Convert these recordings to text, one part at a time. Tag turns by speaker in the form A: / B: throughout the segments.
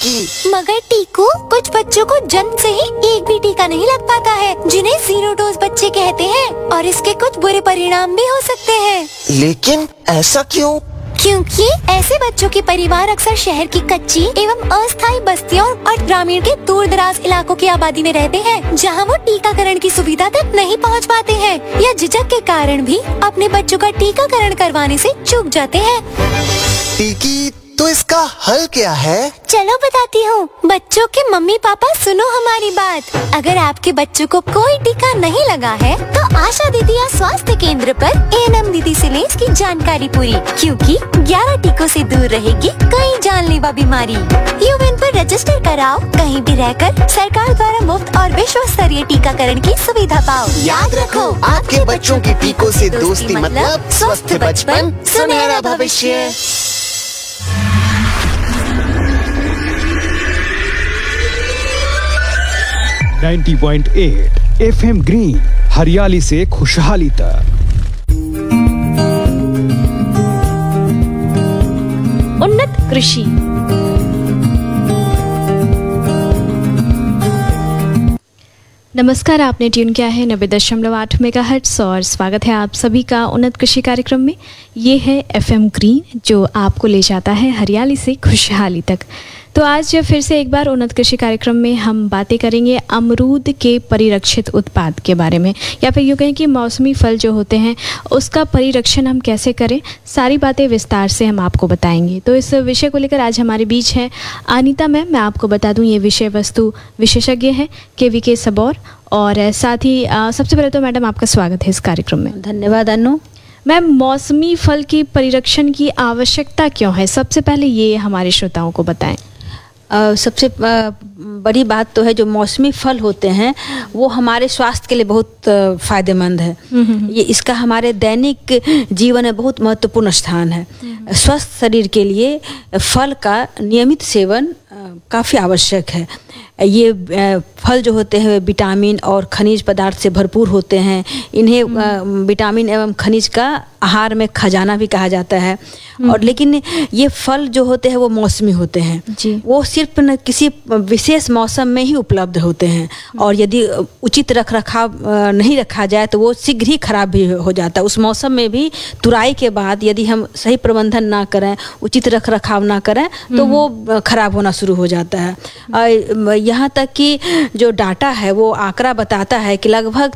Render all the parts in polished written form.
A: टीकी।
B: मगर टीकू, कुछ बच्चों को जन्म से ही एक भी टीका नहीं लग पाता है, जिन्हें 0 डोज बच्चे कहते हैं, और इसके कुछ बुरे परिणाम भी हो सकते हैं।
A: लेकिन ऐसा क्यों?
B: क्योंकि ऐसे बच्चों के परिवार अक्सर शहर की कच्ची एवं अस्थायी बस्तियों और ग्रामीण के दूर दराज इलाकों की आबादी में रहते हैं, जहां वो टीकाकरण की सुविधा तक नहीं पहुंच पाते हैं या झिझक के कारण भी अपने बच्चों का टीकाकरण करवाने से चूक जाते हैं।
A: टीकी, तो इसका हल क्या है?
B: चलो बताती हूँ। बच्चों के मम्मी पापा सुनो हमारी बात। अगर आपके बच्चों को कोई टीका नहीं लगा है तो आशा दीदी या स्वास्थ्य केंद्र पर एएनएम दीदी से ले इसकी जानकारी पूरी, क्योंकि 11 टीकों से दूर रहेगी कई जानलेवा बीमारी। यूएन पर रजिस्टर कराओ, कहीं भी रहकर सरकार द्वारा मुफ्त और विश्व स्तरीय टीकाकरण की सुविधा पाओ।
A: याद रखो, आपके बच्चों की टीकों से दोस्ती मतलब स्वस्थ बचपन, सुनहरा भविष्य।
C: .8 FM ग्रीन, हरियाली से खुशहाली तक।
D: उन्नत कृषि। नमस्कार, आपने ट्यून किया है 90.8 मेगाहर्ट्ज और स्वागत है आप सभी का उन्नत कृषि कार्यक्रम में। ये है FM ग्रीन, जो आपको ले जाता है हरियाली से खुशहाली तक। तो आज फिर से एक बार उन्नत कृषि कार्यक्रम में हम बातें करेंगे अमरूद के परिरक्षित उत्पाद के बारे में, या फिर यूँ कहें कि मौसमी फल जो होते हैं उसका परिरक्षण हम कैसे करें, सारी बातें विस्तार से हम आपको बताएंगे। तो इस विषय को लेकर आज हमारे बीच हैं अनीता मैम। मैं आपको बता दूं, ये विषय वस्तु विशेषज्ञ हैं KVK सबौर, और साथ ही सबसे पहले तो मैडम आपका स्वागत है इस कार्यक्रम में।
E: धन्यवाद अनु।
D: मैम, मौसमी फल की परिरक्षण की आवश्यकता क्यों है, सबसे पहले ये हमारे श्रोताओं को बताएं।
E: सबसे बड़ी बात तो है, जो मौसमी फल होते हैं वो हमारे स्वास्थ्य के लिए बहुत फायदेमंद है। ये इसका हमारे दैनिक जीवन में बहुत महत्वपूर्ण स्थान है। स्वस्थ शरीर के लिए फल का नियमित सेवन काफ़ी आवश्यक है। ये फल जो होते हैं विटामिन और खनिज पदार्थ से भरपूर होते हैं। इन्हें विटामिन एवं खनिज का आहार में खजाना भी कहा जाता है। और लेकिन ये फल जो होते हैं वो मौसमी होते हैं, वो सिर्फ न किसी विशेष मौसम में ही उपलब्ध होते हैं, और यदि उचित रख रखाव नहीं रखा जाए तो वो शीघ्र ही खराब भी हो जाता है। उस मौसम में भी तुराई के बाद यदि हम सही प्रबंधन ना करें, उचित रख रखाव ना करें, तो वो खराब होना शुरू हो जाता है। यहाँ तक कि जो डाटा है वो आंकड़ा बताता है कि लगभग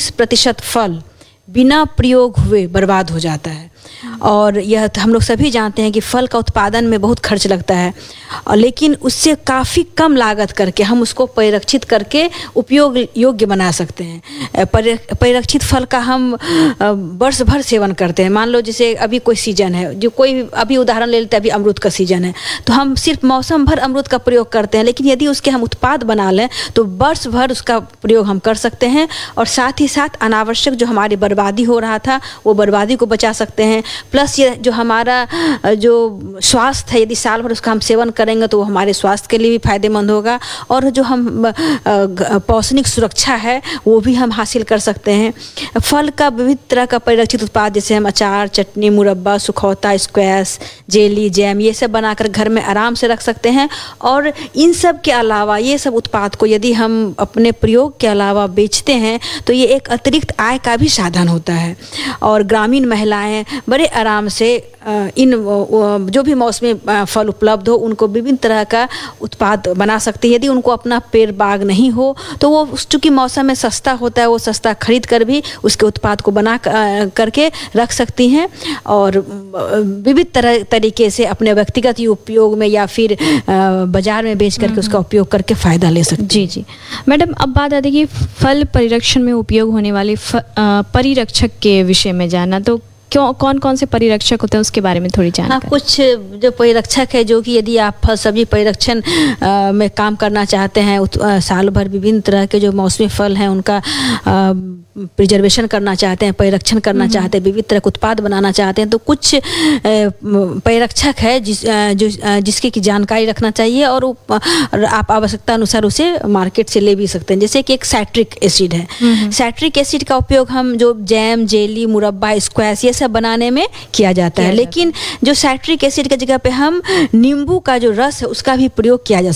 E: 33% फल बिना प्रयोग हुए बर्बाद हो जाता है। और यह हम लोग सभी जानते हैं कि फल का उत्पादन में बहुत खर्च लगता है, और लेकिन उससे काफ़ी कम लागत करके हम उसको परिरक्षित करके उपयोग योग्य बना सकते हैं। परिरक्षित फल का हम वर्ष भर सेवन करते हैं। मान लो जैसे अभी कोई सीजन है, जो कोई अभी उदाहरण ले लेते हैं, अभी अमरूद का सीजन है, तो हम सिर्फ मौसम भर अमरूद का प्रयोग करते हैं, लेकिन यदि उसके हम उत्पाद बना लें तो वर्ष भर उसका प्रयोग हम कर सकते हैं, और साथ ही साथ अनावश्यक जो हमारी बर्बादी हो रहा था वो बर्बादी को बचा सकते हैं। प्लस ये जो हमारा जो स्वास्थ्य है, यदि साल भर उसका हम सेवन करेंगे तो वो हमारे स्वास्थ्य के लिए भी फायदेमंद होगा, और जो हम पौष्टिक सुरक्षा है वो भी हम हासिल कर सकते हैं। फल का विविध तरह का परिरक्षित उत्पाद, जैसे हम अचार, चटनी, मुरब्बा, सुखौता, स्क्वैश, जेली, जैम, ये सब बनाकर घर में आराम से रख सकते हैं। और इन सब के अलावा ये सब उत्पाद को यदि हम अपने प्रयोग के अलावा बेचते हैं तो ये एक अतिरिक्त आय का भी साधन होता है। और ग्रामीण महिलाएं बड़े आराम से इन जो भी मौसमी फल उपलब्ध हो उनको विभिन्न तरह का उत्पाद बना सकती है। यदि उनको अपना पेड़ बाग नहीं हो तो वो चूँकि मौसम में सस्ता होता है, वो सस्ता खरीद कर भी उसके उत्पाद को बना करके रख सकती हैं, और विविध तरीके से अपने व्यक्तिगत उपयोग में या फिर बाजार में बेच करके उसका उपयोग करके फ़ायदा ले सकती हैं।
D: जी मैडम, अब बात आती है कि फल परिरक्षण में उपयोग होने वाले परिरक्षक के विषय में जानना, तो कौन कौन से परिरक्षक होते हैं उसके बारे में थोड़ी जानकारी।
E: हाँ, कुछ जो परिरक्षक है, जो कि यदि आप फल सब्जी परिरक्षण में काम करना चाहते हैं, साल भर विभिन्न तरह के जो मौसमी फल हैं उनका प्रिजर्वेशन करना चाहते हैं, परिरक्षण करना चाहते हैं, विविध तरह के उत्पाद बनाना चाहते हैं, तो कुछ परिरक्षक है जिसकी की जानकारी रखना चाहिए, और आप आवश्यकता अनुसार उसे मार्केट से ले भी सकते हैं। जैसे कि एक साइट्रिक एसिड है। साइट्रिक एसिड का उपयोग हम जो जैम, जेली, मुरब्बा, स्क्वैश ये सब बनाने में किया जाता है, लेकिन जो साइट्रिक एसिड की जगह पे हम नींबू का जो रस है उसका भी प्रयोग किया जा